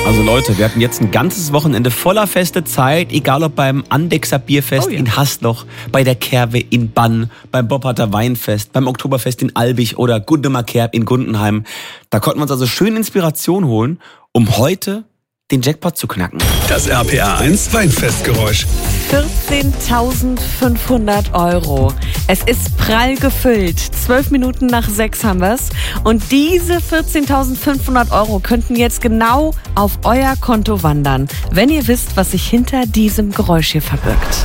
Also Leute, wir hatten jetzt ein ganzes Wochenende voller feste Zeit, egal ob beim Andexer Bierfest in Hasloch, bei der Kerwe in Bann, beim Bobharter Weinfest, beim Oktoberfest in Albig oder Gundemer Kerb in Gundenheim. Da konnten wir uns also schön Inspiration holen, um heute den Jackpot zu knacken. Das RPR1 Weinfestgeräusch. 14.500 €. Es ist prall gefüllt. 12 Minuten nach 6 haben wir es. Und diese 14.500 € könnten jetzt genau auf euer Konto wandern, wenn ihr wisst, was sich hinter diesem Geräusch hier verbirgt.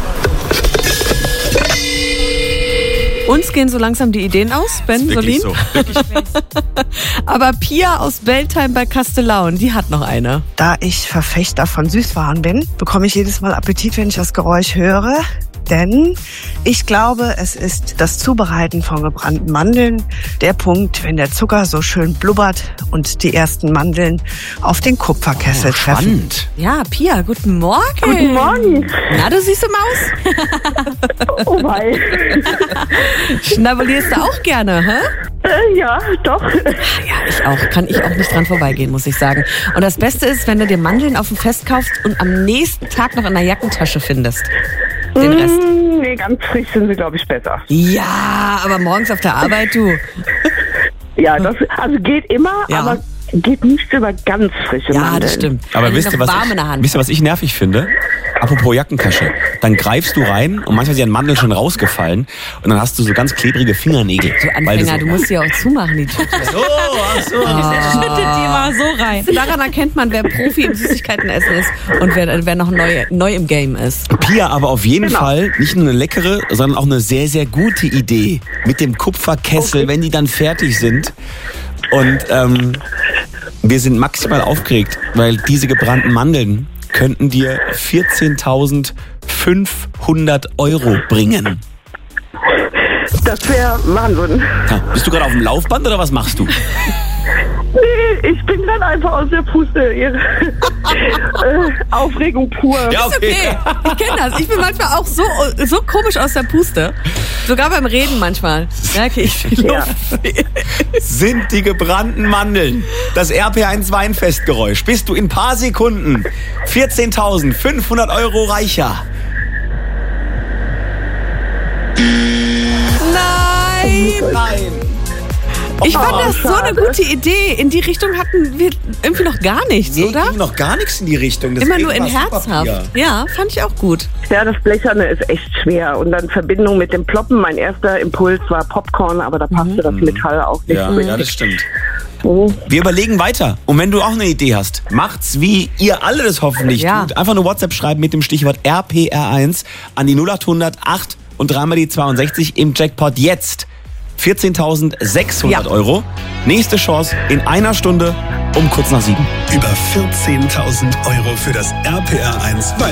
Uns gehen so langsam die Ideen aus, Ben, Solin. So. Aber Pia aus Beltheim bei Kastellaun, die hat noch eine. Da ich Verfechter von Süßwaren bin, bekomme ich jedes Mal Appetit, wenn ich das Geräusch höre. Denn ich glaube, es ist das Zubereiten von gebrannten Mandeln. Der Punkt, wenn der Zucker so schön blubbert und die ersten Mandeln auf den Kupferkessel treffen. Spannend. Ja, Pia, guten Morgen. Guten Morgen. Na, du süße Maus. Oh wei. Schnabelierst du auch gerne, hä? Ja, doch. Ja, ich auch. Kann ich auch nicht dran vorbeigehen, muss ich sagen. Und das Beste ist, wenn du dir Mandeln auf dem Fest kaufst und am nächsten Tag noch in der Jackentasche findest. Den Rest. Nee, ganz frisch sind sie, glaube ich, besser. Ja, aber morgens auf der Arbeit, du. Ja, das also geht immer, Ja. aber geht nicht über ganz frische Ja, Mandeln. das stimmt. Aber Wenn wisst die ihr, noch warm in der Hand. was ich nervig finde? Apropos Jackentasche. Dann greifst du rein und manchmal sind die Mandeln schon rausgefallen und dann hast du so ganz klebrige Fingernägel. Du Anfänger, du musst sie auch zumachen, die Tüte. Schüttet die mal so rein. Daran erkennt man, wer Profi im Süßigkeitenessen ist und wer noch neu im Game ist. Pia, aber auf jeden Fall nicht nur eine leckere, sondern auch eine sehr, sehr gute Idee mit dem Kupferkessel, wenn die dann fertig sind. Und wir sind maximal aufgeregt, weil diese gebrannten Mandeln könnten dir 14.500 € bringen. Das wäre Wahnsinn. Ja, bist du gerade auf dem Laufband oder was machst du? Nee, ich bin dann einfach aus der Puste. Aufregung pur. Ja, Okay, ich kenne das. Ich bin manchmal auch so komisch aus der Puste. Sogar beim Reden manchmal. Merke ich die Luft. Sind die gebrannten Mandeln das RPR1 Weinfestgeräusch? Bist du in ein paar Sekunden 14.500 € reicher? Nein! Ich fand das so eine gute Idee. In die Richtung hatten wir irgendwie noch gar nichts, Nee, oder? ging noch gar nichts in die Richtung. Immer nur in Deswegen war's super, Pia. herzhaft. Ja, fand ich auch gut. Ja, das Blecherne ist echt schwer. Und dann Verbindung mit dem Ploppen. Mein erster Impuls war Popcorn, aber da passte das Metall auch nicht so Ja, richtig. das stimmt. Oh. Wir überlegen weiter. Und wenn du auch eine Idee hast, macht's wie ihr alle das hoffentlich Ja. tut. Einfach eine WhatsApp schreiben mit dem Stichwort RPR1 an die 0800 8 und dreimal die 62 im Jackpot jetzt. 14.600 €. Nächste Chance in einer Stunde um kurz nach 7. Über 14.000 € für das RPR1 Weinfestgeräusch.